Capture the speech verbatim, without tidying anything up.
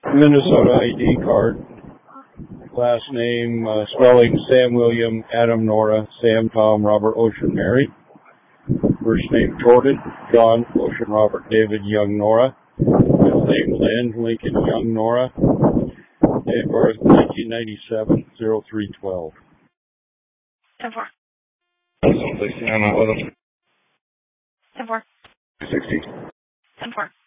Minnesota I D card. Last name, uh, spelling Sam William, Adam Nora, Sam Tom Robert Ocean Mary. First name Jordan, John Ocean Robert David Young Nora. Middle name Lynn Lincoln Young Nora. Date of birth nineteen ninety-seven, oh three twelve. ten four. ten four. ten four. sixty. ten four.